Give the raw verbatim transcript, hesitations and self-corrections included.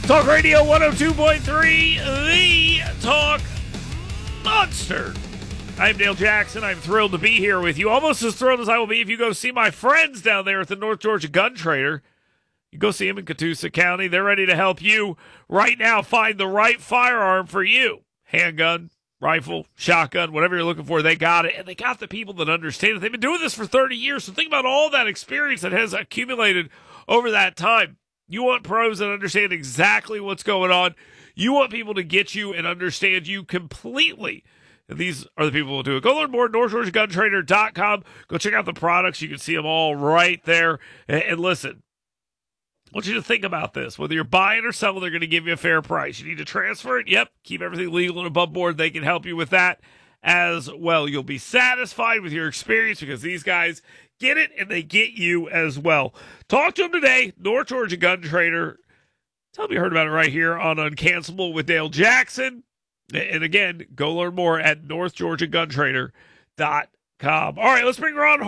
Talk Radio one oh two point three, the Talk Monster. I'm Dale Jackson. I'm thrilled to be here with you. Almost as thrilled as I will be if you go see my friends down there at the North Georgia Gun Trader. You go see them in Catoosa County. They're ready to help you right now find the right firearm for you. Handgun, rifle, shotgun, whatever you're looking for, they got it. And they got the people that understand it. They've been doing this for thirty years. So think about all that experience that has accumulated over that time. You want pros that understand exactly what's going on. You want people to get you and understand you completely. And these are the people who will do it. Go learn more at north georgia gun trader dot com. Go check out the products. You can see them all right there. And, and listen, I want you to think about this. Whether you're buying or selling, they're going to give you a fair price. You need to transfer it? Yep. Keep everything legal and above board. They can help you with that as well. You'll be satisfied with your experience because these guys get it and they get you as well. Talk to them today. North Georgia Gun Trader. Tell them you heard about it right here on Uncancelable with Dale Jackson. And again, go learn more at north georgia gun trader dot com. All right, let's bring her on.